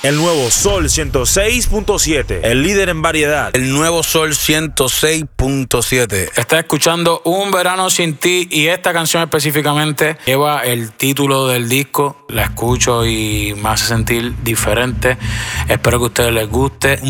El nuevo Sol 106.7, el líder en variedad. El nuevo Sol 106.7. Estás escuchando Un Verano Sin Ti y esta canción específicamente lleva el título del disco. La escucho y me hace sentir diferente. Espero que a ustedes les guste.